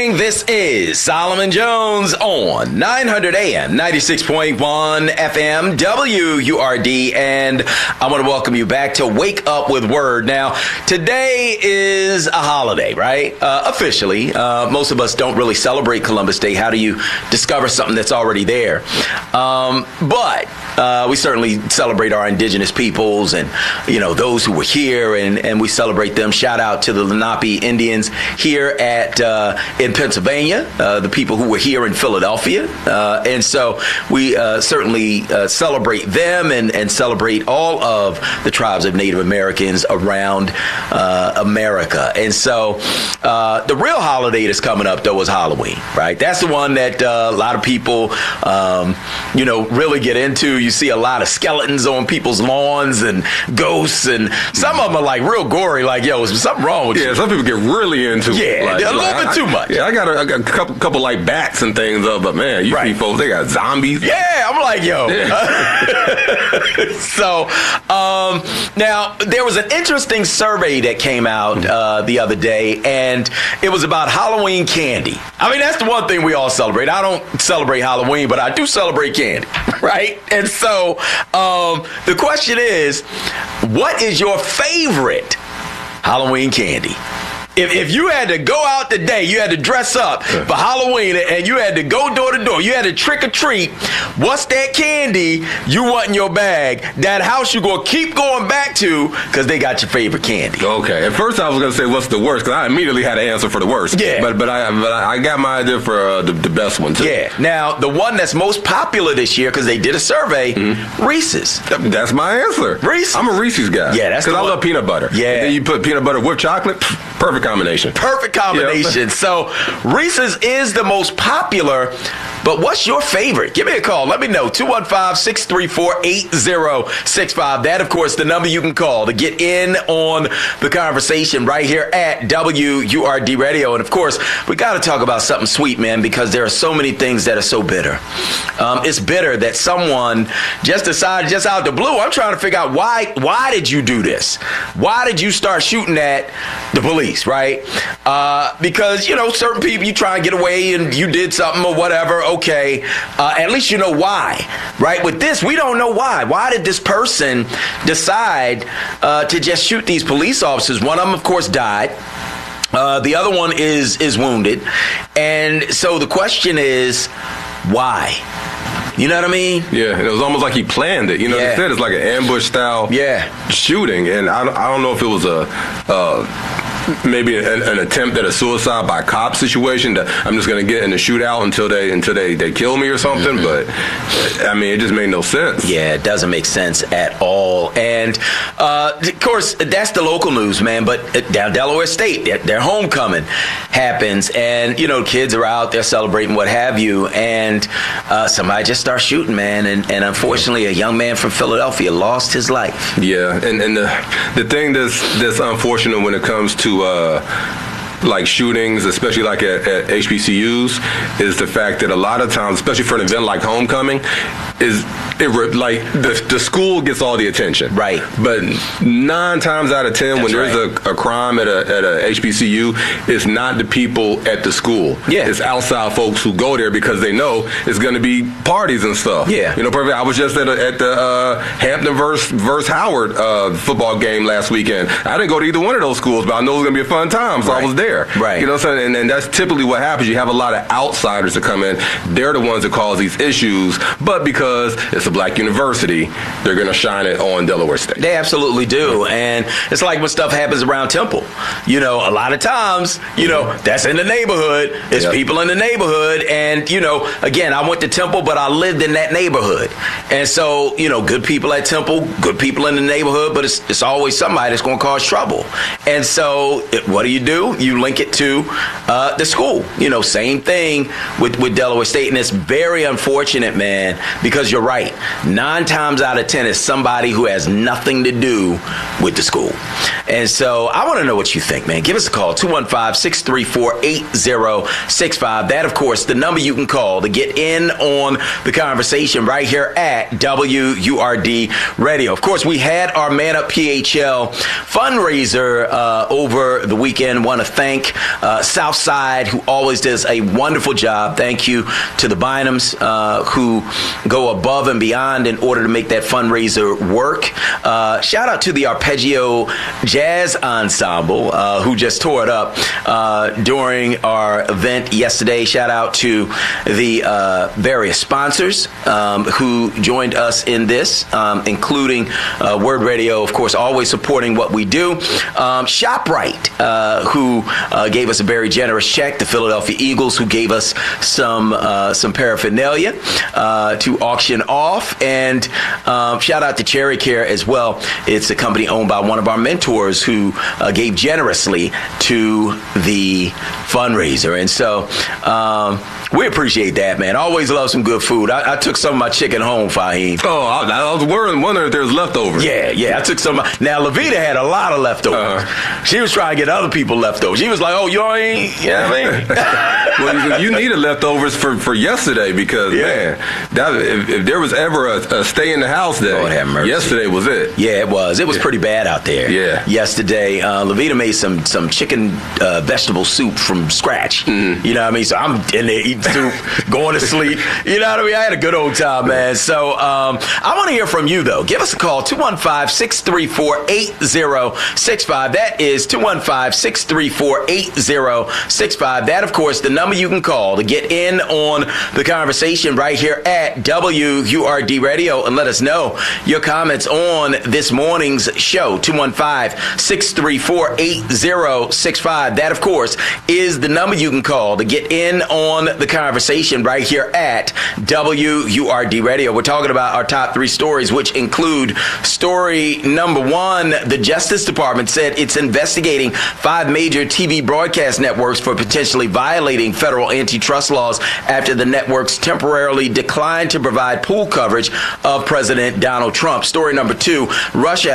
morning. This is Solomon Jones on 900 AM, 96.1 FM, WURD, and I want to welcome you back to Wake Up with Word. Now, today is a holiday, right? Officially. Most of us don't really celebrate Columbus Day. How do you discover something that's already there? But we certainly celebrate our indigenous peoples and, those who were here, and we celebrate them. Shout out to the Lenape Indians here in Pennsylvania, the people who were here in Philadelphia. And so we certainly celebrate them and celebrate all of the tribes of Native Americans around America. And so the real holiday that's coming up, though, is Halloween, right? That's the one that a lot of people, really get into. You see a lot of skeletons on people's lawns and ghosts, and some of them are like real gory, like, yo, is something wrong with you? Yeah, some people get really into it. Yeah, a little bit too much. Yeah, I got a couple like bats and things, but man, you see folks, they got zombies. Yeah, I'm like, yo. Yeah. So, now, there was an interesting survey that came out the other day, and it was about Halloween candy. I mean, that's the one thing we all celebrate. I don't celebrate Halloween, but I do celebrate candy, right? And so, the question is, what is your favorite Halloween candy? If you had to go out today, you had to dress up for Halloween, and you had to go door to door, you had to trick or treat, what's that candy you want in your bag, that house you're going to keep going back to because they got your favorite candy? Okay. At first I was going to say what's the worst, because I immediately had an answer for the worst. Yeah. But I got my idea for the best one, too. Yeah. Now, the one that's most popular this year, because they did a survey, Reese's. That's my answer. Reese's. I'm a Reese's guy. Yeah, that's because I love peanut butter. Yeah. And then you put peanut butter with chocolate, perfect combination. Perfect combination. Yep. So Reese's is the most popular, but what's your favorite? Give me a call. Let me know. 215-634-8065. That, of course, the number you can call to get in on the conversation right here at WURD Radio. And, of course, we got to talk about something sweet, man, because there are so many things that are so bitter. It's bitter that someone just decided, just out the blue, I'm trying to figure out why did you do this? Why did you start shooting at the police, right? Because, certain people, you try and get away and you did something or whatever. Okay. At least you know why, right? With this, we don't know why. Why did this person decide to just shoot these police officers? One of them, of course, died. The other one is wounded. And so the question is, why? You know what I mean? Yeah, it was almost like he planned it. They said it's like an ambush style shooting. And I don't know if it was maybe an attempt at a suicide by cop situation that I'm just going to get in a shootout until they kill me or something. But I mean, it just made no sense. Yeah, it doesn't make sense at all. And of course, that's the local news, man. But down Delaware State, their homecoming happens, and kids are out there celebrating, what have you, and somebody just starts shooting, man. And unfortunately, a young man from Philadelphia lost his life. Yeah, and the thing that's unfortunate when it comes to like shootings, especially like at HBCUs, is the fact that a lot of times, especially for an event like homecoming, the school gets all the attention, right? But 9 times out of 10, when there's a crime at a HBCU, it's not the people at the school. Yeah, it's outside folks who go there because they know it's going to be parties and stuff. Yeah, perfect. I was just at the Hampton versus Howard football game last weekend. I didn't go to either one of those schools, but I know it was going to be a fun time, so I was there. Right. You know what I'm saying? And that's typically what happens. You have a lot of outsiders that come in. They're the ones that cause these issues, but because it's a black university, they're going to shine it on Delaware State. They absolutely do. And it's like when stuff happens around Temple. A lot of times, that's in the neighborhood. It's people in the neighborhood. And, again, I went to Temple, but I lived in that neighborhood. And so, good people at Temple, good people in the neighborhood, but it's always somebody that's going to cause trouble. And so what do? You link it to the school. Same thing with Delaware State. And it's very unfortunate, man, because you're right. 9 times out of 10 is somebody who has nothing to do with the school. And so I want to know what you think, man. Give us a call, 215-634-8065. That, of course, the number you can call to get in on the conversation right here at WURD Radio. Of course, we had our Man Up PHL fundraiser over the weekend. Want to thank thank Southside, who always does a wonderful job. Thank you to the Bynums, who go above and beyond in order to make that fundraiser work. Shout out to the Arpeggio Jazz Ensemble, who just tore it up during our event yesterday. Shout out to the various sponsors who joined us in this, including Word Radio, of course, always supporting what we do. ShopRite, who gave us a very generous check. The Philadelphia Eagles, who gave us some paraphernalia to auction off. And shout out to Cherry Care as well. It's a company owned by one of our mentors who gave generously to the fundraiser. And so we appreciate that, man. Always love some good food. I took some of my chicken home, Fahim. Oh, I was wondering if there's leftovers. Yeah. I took some. Now, Levita had a lot of leftovers. She was trying to get other people leftovers. She was like, oh, you ain't, you know what I mean? Well, you needed leftovers for yesterday because, man, if there was ever a stay in the house day, Lord have mercy. Yesterday was it. Yeah, it was. It was pretty bad out there. Yeah. Yesterday, Levita made some chicken vegetable soup from scratch. Mm. You know what I mean? So I'm in there eating soup, going to sleep. You know what I mean? I had a good old time, man. So I want to hear from you, though. Give us a call, 215-634-8065. That is 215-634-8065. That, of course, the number you can call to get in on the conversation right here at WURD Radio and let us know your comments on this morning's show, 215-634-8065. That, of course, is the number you can call to get in on the conversation right here at WURD Radio. We're talking about our top 3 stories, which include story number 1. The Justice Department said it's investigating 5 major TV broadcast networks for potentially violating federal antitrust laws after the networks temporarily declined to provide pool coverage of President Donald Trump. Story number 2, Russia